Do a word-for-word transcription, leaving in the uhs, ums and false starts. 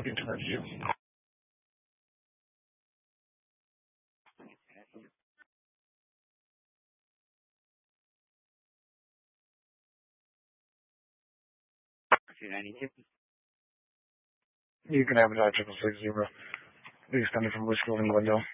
speaking towards you. two ninety-two. You can have it at triple six zero. The extended from Whiskey in the window.